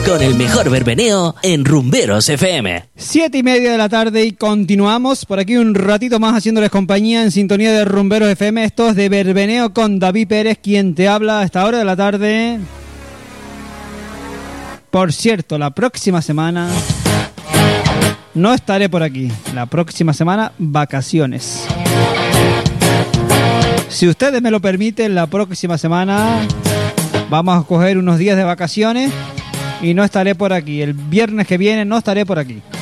con el mejor verbeneo en Rumberos FM. 7:30 de la tarde y continuamos por aquí un ratito más haciéndoles compañía en sintonía de Rumberos FM. Esto es de verbeneo con David Pérez, quien te habla a esta hora de la tarde. Por cierto, la próxima semana no estaré por aquí. La próxima semana, vacaciones. Si ustedes me lo permiten, la próxima semana vamos a coger unos días de vacaciones y no estaré por aquí. El viernes que viene no estaré por aquí.